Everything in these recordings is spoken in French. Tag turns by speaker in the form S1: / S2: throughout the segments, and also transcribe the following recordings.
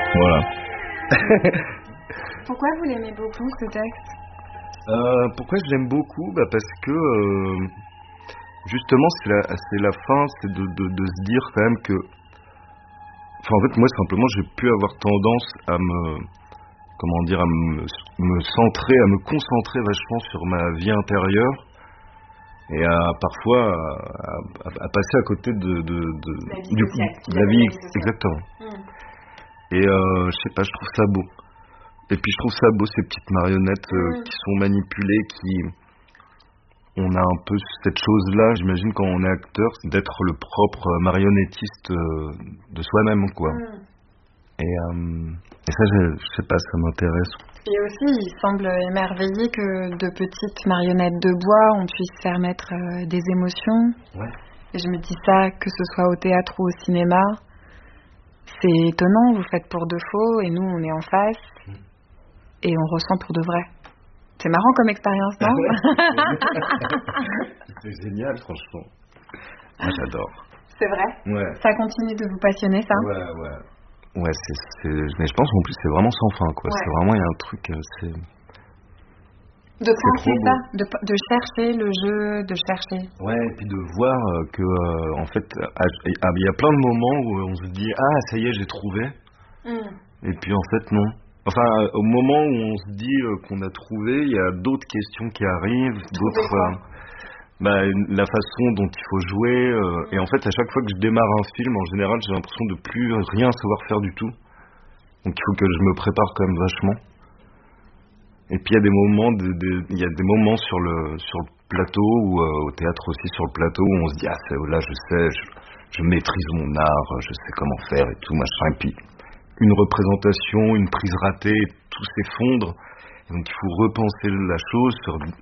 S1: Voilà.
S2: Pourquoi vous l'aimez beaucoup, ce texte ?
S1: Pourquoi je l'aime beaucoup ? Parce que justement c'est la fin, c'est de se dire quand même que, enfin en fait moi simplement j'ai pu avoir tendance à me centrer, à me concentrer vachement sur ma vie intérieure et à parfois à passer à côté de la vie exactement. Et je sais pas, je trouve ça beau. Et puis je trouve ça beau, ces petites marionnettes qui sont manipulées, on a un peu cette chose-là, j'imagine, quand on est acteur, c'est d'être le propre marionnettiste de soi-même, quoi. Et ça, je sais pas, ça m'intéresse.
S2: Et aussi, il semble émerveillé que de petites marionnettes de bois, on puisse faire mettre des émotions.
S1: Ouais.
S2: Et je me dis ça, que ce soit au théâtre ou au cinéma, c'est étonnant, vous faites pour de faux, et nous, on est en face. Et on ressent pour de vrai. C'est marrant comme expérience, non ?
S1: C'est génial, franchement. Moi, j'adore.
S2: C'est vrai ?
S1: Ouais.
S2: Ça continue de vous passionner, ça ?
S1: Ouais, mais je pense qu'en plus, c'est vraiment sans fin, quoi. Ouais. C'est vraiment, il y a un truc, c'est...
S2: De penser ça, de chercher le jeu, de chercher.
S1: Ouais, et puis de voir que, en fait, il y a plein de moments où on se dit « Ah, ça y est, j'ai trouvé. » Et puis, en fait, non. Enfin, au moment où on se dit qu'on a trouvé, il y a d'autres questions qui arrivent, la façon dont il faut jouer. Et en fait, à chaque fois que je démarre un film, en général, j'ai l'impression de plus rien savoir faire du tout. Donc, il faut que je me prépare quand même vachement. Et puis, il y a des moments sur le plateau ou au théâtre aussi sur le plateau où on se dit là, je sais, je maîtrise mon art, je sais comment faire et tout machin. Et puis une représentation, une prise ratée, tout s'effondre. Et donc il faut repenser la chose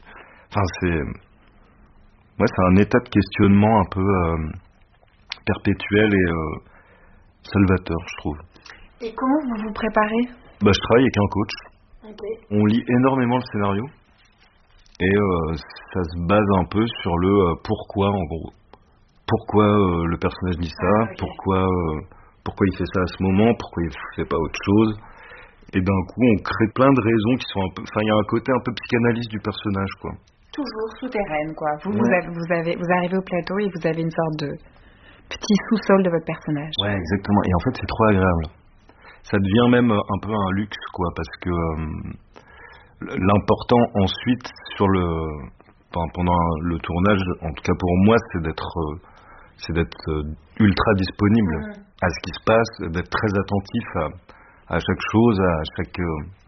S1: c'est un état de questionnement un peu perpétuel et salvateur, je trouve.
S2: Et comment vous vous préparez ?
S1: Je travaille avec un coach.
S2: Okay.
S1: On lit énormément le scénario et ça se base un peu sur le pourquoi, en gros. Pourquoi le personnage dit ça, pourquoi il fait ça à ce moment, pourquoi il fait pas autre chose. Et d'un coup, on crée plein de raisons qui sont un peu... Enfin, il y a un côté un peu psychanalyse du personnage, quoi.
S2: Toujours souterraine, quoi. Vous arrivez au plateau et vous avez une sorte de petit sous-sol de votre personnage.
S1: Ouais, exactement. Et en fait, c'est trop agréable. Ça devient même un peu un luxe, quoi, parce que l'important ensuite pendant le tournage, en tout cas pour moi, c'est d'être ultra disponible à ce qui se passe, d'être très attentif à chaque chose, à chaque...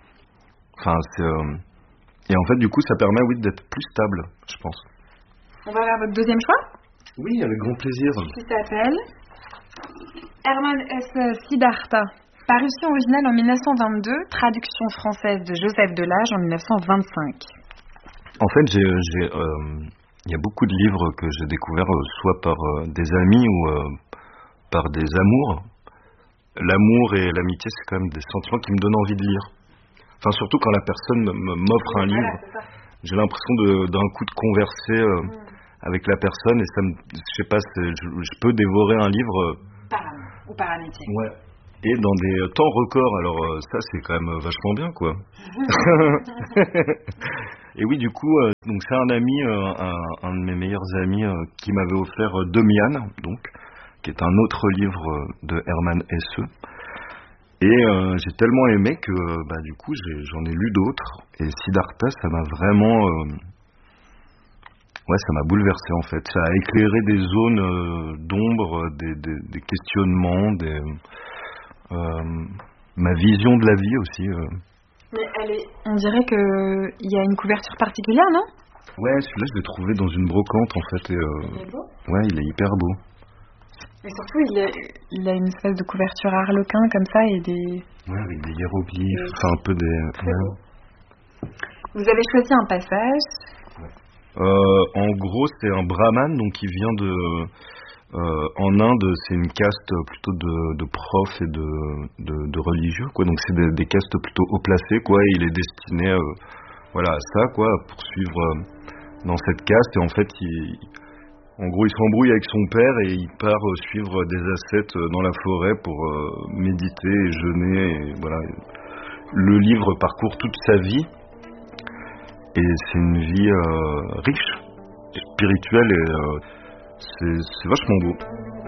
S1: Et en fait, du coup, ça permet, d'être plus stable, je pense.
S2: On va vers votre deuxième choix ?
S1: Oui, avec grand plaisir.
S2: Qui s'appelle Hermann Hesse Siddhartha. Parution originale en 1922, traduction française de Joseph Delage en 1925.
S1: En fait, il y a beaucoup de livres que j'ai découverts soit par des amis ou par des amours. L'amour et l'amitié, c'est quand même des sentiments qui me donnent envie de lire. Enfin, surtout quand la personne m'offre un livre, j'ai l'impression d'un coup de converser avec la personne et je sais pas, je peux dévorer un livre
S2: par amour ou par amitié.
S1: Ouais. Et dans des temps records, alors ça c'est quand même vachement bien, quoi. Et oui, du coup, donc c'est un ami, un de mes meilleurs amis, qui m'avait offert Demian, donc, qui est un autre livre de Hermann Hesse. Et j'ai tellement aimé que, du coup, j'en ai lu d'autres. Et Siddhartha, ça m'a vraiment, ça m'a bouleversé en fait. Ça a éclairé des zones d'ombre, des questionnements, ma vision de la vie aussi.
S2: Mais on dirait qu'il y a une couverture particulière, non ?
S1: Ouais, celui-là je l'ai trouvé dans une brocante en fait.
S2: Il est beau ?
S1: Ouais, il est hyper beau.
S2: Mais surtout, il a une espèce de couverture arlequin comme ça et des...
S1: Ouais, avec des hiéroglyphes, enfin un peu des... Ouais.
S2: Vous avez choisi un passage ?
S1: Ouais. En gros, c'est un brahman, donc qui vient en Inde, c'est une caste plutôt de profs et de religieux, quoi. Donc c'est des castes plutôt haut placées, quoi. Et il est destiné, à ça, quoi, à poursuivre dans cette caste. Et en fait, En gros, il s'embrouille avec son père et il part suivre des ascètes dans la forêt pour méditer et jeûner. Et voilà. Le livre parcourt toute sa vie et c'est une vie riche, spirituelle et c'est vachement beau.